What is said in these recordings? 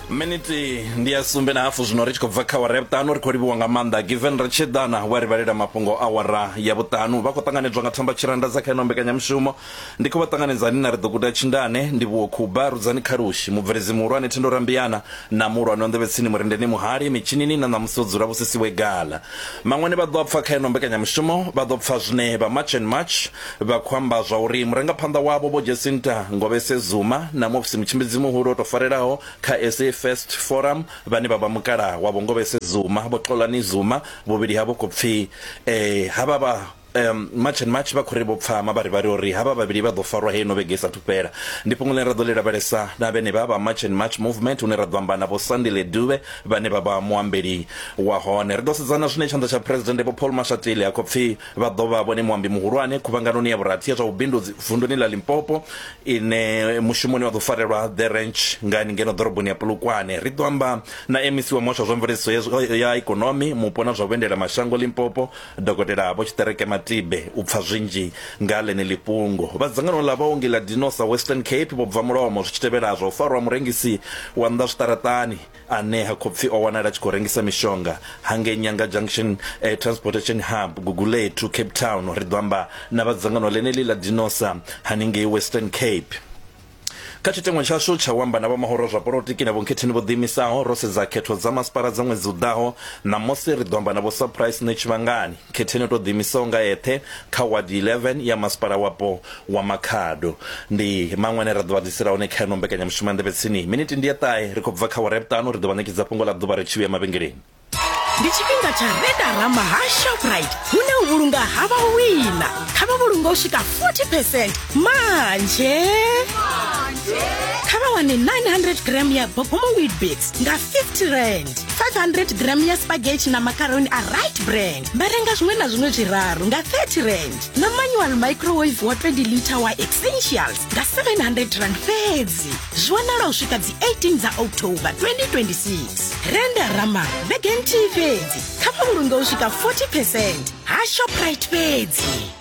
Minute ndiya sumbe na hafu zwino ri tshi khou bva kha awara ya vhuṱanu ri khou livhuwa nga maanḓa given ri tshi ḓana wa ri vhalela mafhungo awara ya vhuṱanu vha khou ṱanganedzwa nga thamba tshiranda dza kha ino mbekanyamushumo ndi khou vha ṱanganedza ni na ri ḓo guda tshindane ndivhuwo khuba rudzani kharushi mubveledzi muhulwane Thendo Rambiyana na muhulwane wa nḓevhetsini murendeni muhali mitshinini na ṋamusi wo dzula vhusisiwe gala maṅwene vha ḓo pfa kha ino mbekanyamushumo vha ḓo pfa zwine vha March and March vha khou amba zwa uri murangaphanḓa wavho Vho Jacinta Ngobese Zuma na muofisi mutshimbidzi muhulu o tou farelaho kha SA First Forum vhane vha vha mukala wa Vho Ngobese Zuma Vho Xolani Zuma vhuvhili havho khou pfi havha vha March and March vha khou ri vho pfa mavharivhari uri havha vhavhili vha ḓo farwa heino vhege isa thu fhela ndi fhungo ḽine ra ḓo ḽi lavhelesa na vhene vha vha March and March movement hune ra ḓo amba na Vho Sandile Dube vhane vha vha muambeli wa hone ri ḓo sedzana zwine tshanḓa tsha president Vho Paul Mashatile a khou pfi vha ḓo vha vhone muambi muhulwane khuvhanganoni ya vhurathi ya zwa vhubindudzi vunduni ḽa Limpopo ine mushumoni wa ḓo farelwa The Ranch ngani ngeno ḓoroboni ya Polokwane ri ḓo amba na MEC wa Muhasho wa zwa mveledziso ya ikonomi mupo na zwa vhuendela mashango Limpopo Dokotela Vho Tshiṱereke Matibe u pfa zwinzhi nga ḽene ḽifhungo vha dzangano ḽa vhaongi ḽa Dinosa Western Cape vho bva mulomo zwi tshi tevhela zwa u farwa murengisi wa nnḓa zwiṱaraṱani ane ha khou pfi o wanala tshi khou rengisa mishonga hangei Nyanga Junction Transportation Hub Gugulethu Cape Town ri ḓo amba na vha dzangano ḽeneḽi ḽa Dinosa haningei Western Cape kha tshitengo tshashu tsha u amba na vha mahoro zwa polotiki na vhonkhetheni vho ḓiimisaho ro sedza khetho dza masipala dza ṅwedzi u ḓaho namusi ri ḓo amba na vho Surprise Netshivhangani khetheni to ḓiimisaho nga yeṱhe kha ward 11 ya masipala wapo wa Makhado ndi maṅwene ra ḓo vha ḓisela hone kha ino mbekanyamushumo ya nḓevhetsini miniti ndi ya ṱahe ri khou bva kha awara ya vhuṱanu ri ḓo vha ṋekedza fhungo ḽa ḓuvha ri tshi vhuya mavhengeleni ndi tshifhinga tsha Redarama ha Shoprite hune u vhulunga havha wina kha vha vhulunga u swika 40% manje kha vha wane 900 gram ya Bobomo Weetabix nga 50 rand 500 gram ya spaghetti na macaroni a Right Brand marenga zwiṅwe na zwiṅwe zwiraru nga 30 rand na manual microwave wa 20 liter wa Essentials nga 700 rand fedzi zwi wanala u swika dzi 18 dza October 2026 Redarama Vegan TV kha vha vhulunga u swika 40% ha Shoprite fedzi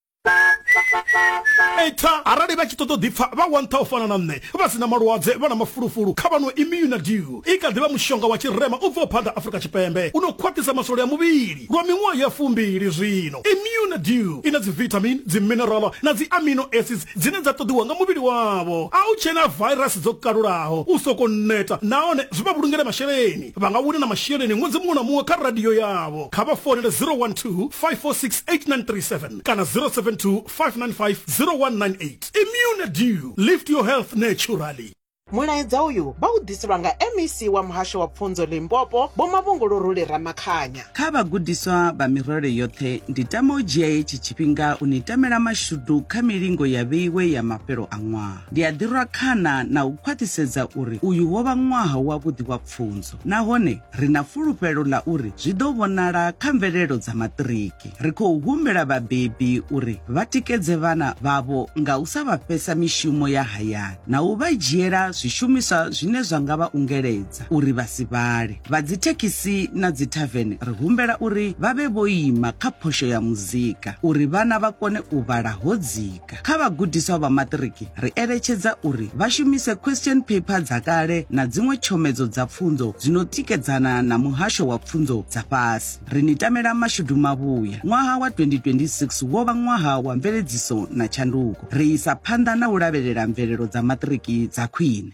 Eta arali vha tshi ṱoḓa ḓipfa vha wantha u fana na nṋe vha sina malwadze vha na mafulufulu kha vha no Immunadew i kha ḓivha mushonga wa tshirema u bvaho phanḓa Afrika Tshipembe uno khwaṱhisa masole ya muvhili lwa miṅwaha ya 2 zwino Immunadew ina dzi vitamin dzi mineral na dzi amino acids dzine dza ṱoḓiwa nga muvhili wavho a u tshena virus dzo kalulaho u soko neta nahone zwi vha vhulungele masheleni vha nga wina na masheleni ṅwedzi muṅwe na muṅwe kha radio yavho kha vha fonele 012 546 8937 kana 072 595 0198 Immunadew lift your health naturally. Mulaedza uyu vha u ḓiselwa nga MEC wa Muhasho wa Pfunzo Limpopo Vho Mavhungulu Ruli Ramakhanya kha vhagudiswa vha mirole yoṱhe ndi tama u dzhia hetshi tshifhinga u ni tamela mashudu kha milingo ya vheiwe ya mafhelo a ṅwaha ndi a ḓirwa khana na u khwaṱhisedza uri uyu wo vha ṅwaha wavhuḓi wa pfunzo nahone ri na fulufhelo ḽa uri zwi ḓo vhonala kha mvelelo dza maṱiriki ri khou humbela vhabebi uri vha tikedze vhana vhavho nga u sa vha fhesa mishumo ya hayani na u vha dzhiela zwishumiswa zwine zwa nga vha ungeledza uri vha si vhale vha dzi thekhisi na dzi tavern ri humbela uri vha vhe vho ima kha phosho ya muzika uri vhana vha kone u vhala ho dzika kha vhagudiswa vha maṱiriki ri eletshedza uri vha shumise question paper dza kale na dziṅwe tshomedzo dza pfunzo dzino tikedzana na muhasho wa pfunzo dza fhasi ri ni tamela mashudu mavhuya ṅwaha wa 2026 wo vha ṅwaha wa mveledziso na tshanduko ri isa phanḓa na u lavhelela mvelelo dza maṱiriki dza khwine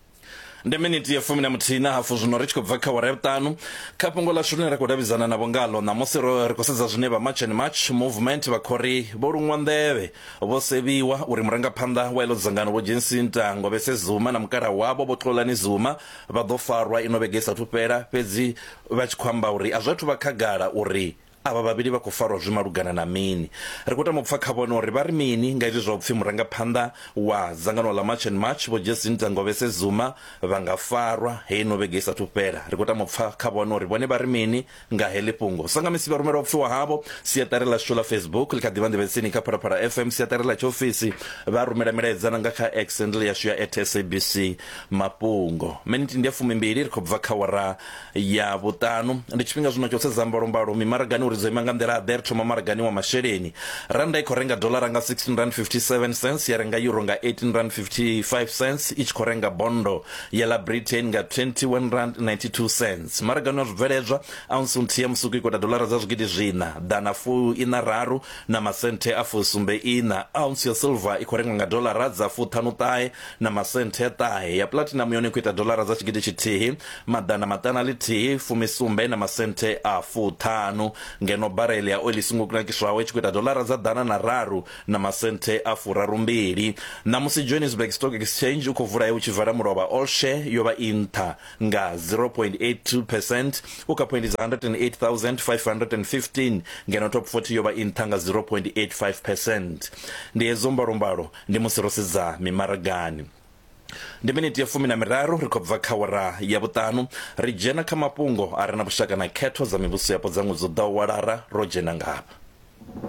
ndi miniti ya 13 na hafu zwino ri tshi khou bva kha awara ya vhuṱanu kha fhungo ḽashu ḽine ra khou davhidzana navho ngalo namusi ri khou sedza zwine vha March and March movement vha khou ri vho luṅwa nḓevhe vho sevhiwa uri murangaphanḓa wa iḽo dzangano Vho Jacinta Ngobese Zuma na mukala wavho Vho Xolani Zuma vha ḓo farwa ino vhege isa thu fhela fhedzi vha tshi khou amba uri a zwathu vha khagala uri ava vhavhili vha khou farwa zwi malugana na mini ri khou tama u pfa kha vhone uri vha ri mini nga izwi zwa u pfi murangaphanḓa wa dzangano ḽa March and March Vho Jacinta Ngobese Zuma vha nga farwa heino vhege isa thu fhela ri khou tama u pfa kha vhone uri vhone vha ri mini nga heḽi fhungo sangamisi vha rumela upfiwa havho siaṱari ḽashu ḽa Facebook ḽi kha ḓivha nḓevhetsini kha Phalaphala FM siaṱari ḽa tshiofisi vha rumela milaedza na nga kha X handle yashu ya @SABC Mafhungo miniti ndi ya 12 ri khou bva kha awara ya vhuṱanu ndi tshifhinga zwino tsho sedza mbalombalo mimaragani uri uri zwo ima nga nḓila ḓe ri thoma maragani wa masheleni. Randa i khou renga dolara nga 16.57 cents, ya renga euro nga 18.55 cents, i tshi khou renga bondo ya la Britain nga 21.92 cents. Maragani wa zwibveledzwa, ounce nthihi ya musuku i khou ita dolara dza zwigidi zwina ḓana fu ina raru na masente a fu sumbe ina. Ounce ya silver i khou renga nga dolara dza fu ṱhanu ṱahe na masente a ṱahe. Ya platinum yone i khou ita dolara dza tshigidi tshithihi maḓana maṱana lithihi fumi sumbe na masente a fu ṱhanu, ngeno barrel ya oil i songo kunakiswaho i tshi khou ita dolara dza ḓana na raru na masente a furaru mbili. Namusi Johannesburg Stock Exchange u khou vula u tshi vala mulovha, all share yo vha i nṱha nga 0.82%, u kha point dza 108,515, ngeno top 40 yo vha i nṱha nga 0.85%. Ndi hedzo mbalombalo ndi musi ro sedza mimaragani. Ndi miniti ya 13 ri khou bva kha awara ya vhuṱanu ri dzhena kha mafhungo a re na vhushaka na khetho dza mivhuso yapo dza ṅwedzi ḓaho walara ro dzhena ngavha.